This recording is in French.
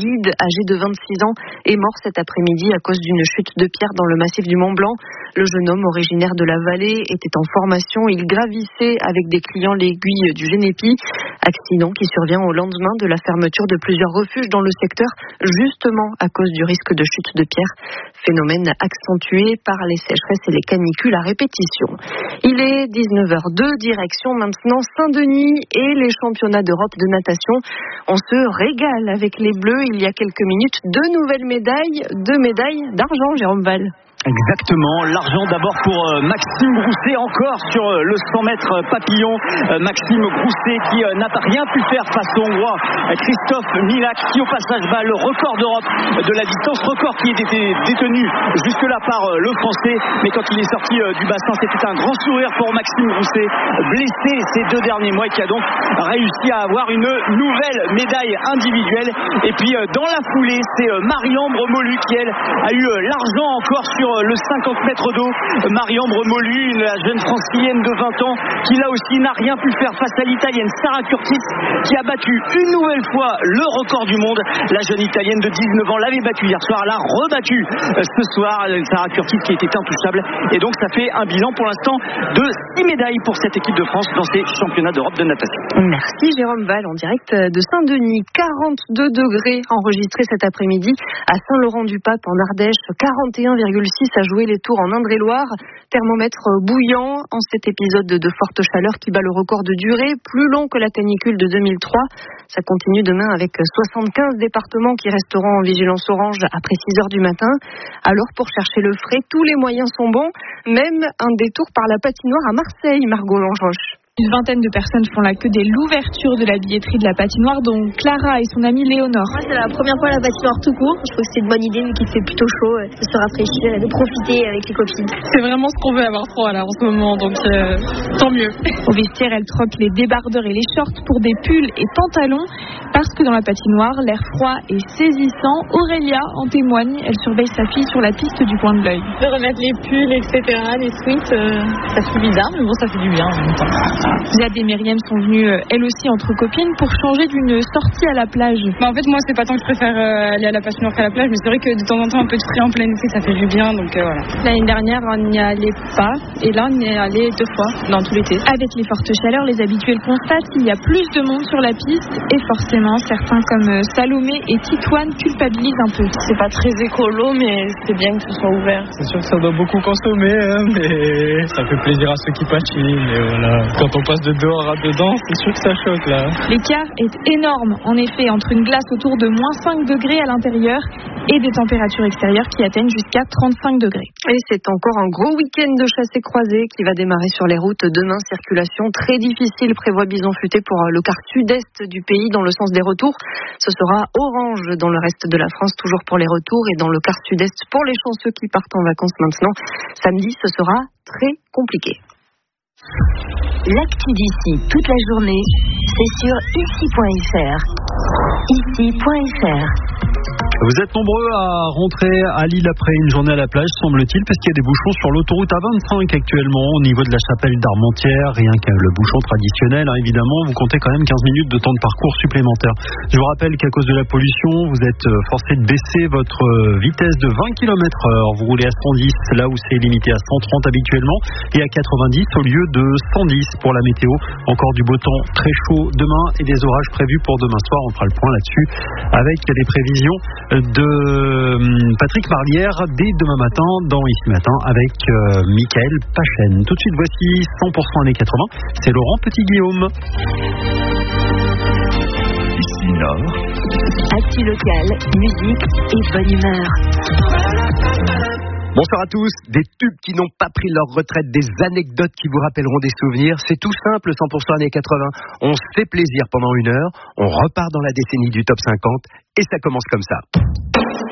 guide âgé de 26 ans est mort cet après-midi à cause d'une chute de pierre dans le massif du Mont Blanc. Le jeune homme originaire de la vallée était en formation. Il gravissait avec des clients l'aiguille du Génépi. Accident qui survient au lendemain de la fermeture de plusieurs refuges dans le secteur, justement à cause du risque de chute de pierre. Phénomène accentué par les sécheresses et les canicules à répétition. Il est 19h02, direction maintenant Saint-Denis et les championnats d'Europe de natation. On se régale avec les Bleus. Il y a quelques minutes, deux médailles d'argent, Jérôme Val. Exactement, l'argent d'abord pour Maxime Grousset, encore sur le 100 mètres papillon. Maxime Grousset qui n'a rien pu faire face au Hongrois Christophe Milak, qui au passage bat le record d'Europe de la distance, record qui était détenu jusque-là par le Français. Mais quand il est sorti du bassin, c'était un grand sourire pour Maxime Grousset, blessé ces 2 derniers mois, et qui a donc réussi à avoir une nouvelle médaille individuelle. Et puis dans la foulée, c'est Marie-Ambre Molu qui, elle, a eu l'argent encore sur le 50 mètres d'eau. Marie-Ambre Molu, la jeune francilienne de 20 ans, qui là aussi n'a rien pu faire face à l'italienne Sara Curtis, qui a battu une nouvelle fois le record du monde. La jeune italienne de 19 ans l'avait battu hier soir, l'a rebattu ce soir, Sara Curtis, qui était intouchable. Et donc ça fait un bilan pour l'instant de 6 médailles pour cette équipe de France dans ces championnats d'Europe de natation. Merci Jérôme Val, en direct de Saint-Denis. 42 degrés enregistrés cet après-midi à Saint-Laurent-du-Pape en Ardèche, 41,6 à jouer les tours en Indre-et-Loire. Thermomètre bouillant en cet épisode de forte chaleur qui bat le record de durée, plus long que la canicule de 2003. Ça continue demain avec 75 départements qui resteront en vigilance orange après 6h du matin. Alors pour chercher le frais, tous les moyens sont bons, même un détour par la patinoire à Marseille, Margot Langeroche. Une vingtaine de personnes font la queue dès l'ouverture de la billetterie de la patinoire, dont Clara et son amie Léonore. Moi, c'est la première fois à la patinoire tout court. Je trouve que c'est une bonne idée, vu qu'il fait plutôt chaud, de se rafraîchir et de profiter avec les copines. C'est vraiment ce qu'on veut avoir froid là en ce moment, donc tant mieux. Au vestiaire, elle troque les débardeurs et les shorts pour des pulls et pantalons, parce que dans la patinoire, l'air froid est saisissant. Aurélia en témoigne, elle surveille sa fille sur la piste du coin de l'œil. De remettre les pulls, etc., les sweats, ça fait bizarre, mais bon, ça fait du bien en même temps. Ziad et Myriam sont venues, elles aussi, entre copines, pour changer d'une sortie à la plage. En fait, moi, c'est pas tant que je préfère aller à la patinoire qu'à la plage, mais c'est vrai que de temps en temps, un peu de frais en plein été, ça fait du bien, donc voilà. L'année dernière, on n'y allait pas, et là, on y est allé 2 fois dans tout l'été. Avec les fortes chaleurs, les habitués le constatent, il y a plus de monde sur la piste, et forcément, certains comme Salomé et Titoine culpabilisent un peu. C'est pas très écolo, mais c'est bien que ce soit ouvert. C'est sûr que ça doit beaucoup consommer, mais ça fait plaisir à ceux qui patinent, et voilà. Quand on passe de dehors à dedans, c'est sûr que ça choque là. L'écart est énorme, en effet, entre une glace autour de moins 5 degrés à l'intérieur et des températures extérieures qui atteignent jusqu'à 35 degrés. Et c'est encore un gros week-end de chassé-croisé qui va démarrer sur les routes demain. Circulation très difficile, prévoit Bison Futé pour le quart sud-est du pays dans le sens des retours. Ce sera orange dans le reste de la France, toujours pour les retours, et dans le quart sud-est pour les chanceux qui partent en vacances maintenant. Samedi, ce sera très compliqué. L'actu d'ici toute la journée, c'est sur ici.fr. Ici.fr. Vous êtes nombreux à rentrer à Lille après une journée à la plage, semble-t-il, parce qu'il y a des bouchons sur l'autoroute A25 actuellement, au niveau de la chapelle d'Armentières. Rien que le bouchon traditionnel, évidemment, vous comptez quand même 15 minutes de temps de parcours supplémentaire. Je vous rappelle qu'à cause de la pollution, vous êtes forcé de baisser votre vitesse de 20 km/h. Vous roulez à 110, là où c'est limité à 130 habituellement, et à 90 au lieu de 110 pour la météo. Encore du beau temps très chaud demain et des orages prévus pour demain soir. On fera le point là-dessus avec les prévisions de Patrick Marlière dès demain matin dans Ici Matin avec Michael Pachen. Tout de suite, voici 100% années 80. C'est Laurent Petit-Guillaume. Ici Nord. Actu locale, musique et bonne humeur. Bonsoir à tous. Des tubes qui n'ont pas pris leur retraite, des anecdotes qui vous rappelleront des souvenirs. C'est tout simple, 100% années 80. On se fait plaisir pendant 1 heure, on repart dans la décennie du top 50 et ça commence comme ça.